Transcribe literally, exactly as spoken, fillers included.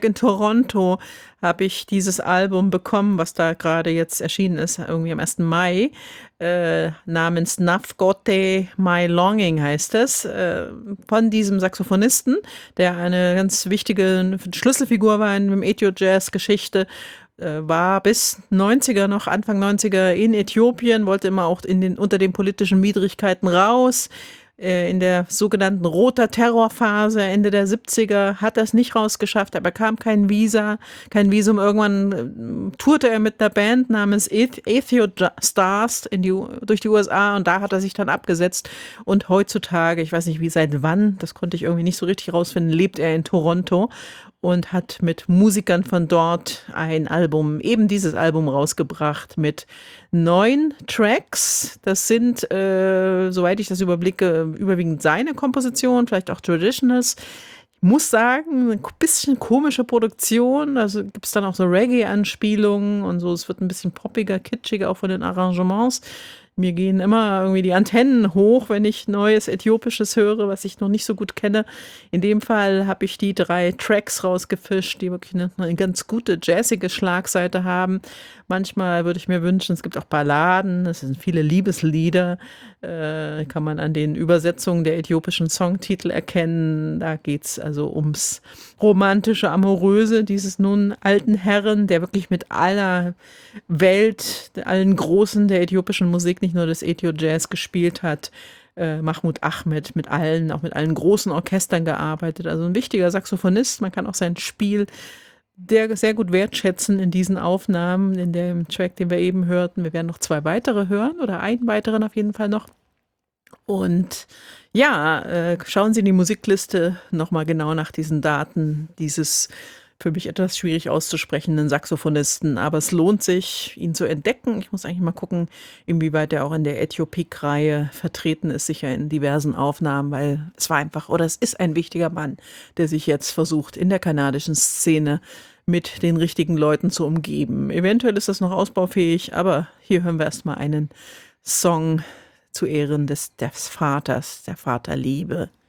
in Toronto habe ich dieses Album bekommen, was da gerade jetzt erschienen ist, irgendwie am ersten Mai, äh, namens Nafgote My Longing heißt es, äh, von diesem Saxophonisten, der eine ganz wichtige Schlüsselfigur war in der Ethio-Jazz-Geschichte, äh, war bis neunziger noch, Anfang neunziger in Äthiopien, wollte immer auch in den, unter den politischen Widrigkeiten raus. Äh, In der sogenannten Roter Terrorphase Ende der siebziger hat er es nicht rausgeschafft, er bekam kein Visa, kein Visum. Irgendwann äh, tourte er mit einer Band namens Eth- Ethio Ja- Stars in die, U- durch die U S A und da hat er sich dann abgesetzt. Und heutzutage, ich weiß nicht wie seit wann, das konnte ich irgendwie nicht so richtig rausfinden, lebt er in Toronto und hat mit Musikern von dort ein Album, eben dieses Album rausgebracht mit neun Tracks. Das sind, äh, soweit ich das überblicke, überwiegend seine Kompositionen, vielleicht auch Traditionals. Ich muss sagen, ein bisschen komische Produktion. Also gibt es dann auch so Reggae-Anspielungen und so. Es wird ein bisschen poppiger, kitschiger auch von den Arrangements. Mir gehen immer irgendwie die Antennen hoch, wenn ich neues Äthiopisches höre, was ich noch nicht so gut kenne. In dem Fall habe ich die drei Tracks rausgefischt, die wirklich eine, eine ganz gute jazzige Schlagseite haben. Manchmal würde ich mir wünschen, es gibt auch Balladen, es sind viele Liebeslieder, äh, kann man an den Übersetzungen der äthiopischen Songtitel erkennen. Da geht es also ums romantische, amoröse dieses nun alten Herren, der wirklich mit aller Welt, allen Großen der äthiopischen Musik, nicht nur des Ethio-Jazz gespielt hat. Äh, Mahmoud Ahmed mit allen, auch mit allen großen Orchestern gearbeitet. Also ein wichtiger Saxophonist. Man kann auch sein Spiel der sehr gut wertschätzen in diesen Aufnahmen, in dem Track, den wir eben hörten. Wir werden noch zwei weitere hören oder einen weiteren auf jeden Fall noch. Und ja, äh, schauen Sie in die Musikliste nochmal genau nach diesen Daten dieses für mich etwas schwierig auszusprechenden Saxophonisten. Aber es lohnt sich, ihn zu entdecken. Ich muss eigentlich mal gucken, inwieweit er auch in der Äthiopik-Reihe vertreten ist, sicher in diversen Aufnahmen, weil es war einfach, oder es ist ein wichtiger Mann, der sich jetzt versucht, in der kanadischen Szene mit den richtigen Leuten zu umgeben. Eventuell ist das noch ausbaufähig, aber hier hören wir erstmal einen Song zu Ehren des, des Vaters, der Vaterliebe.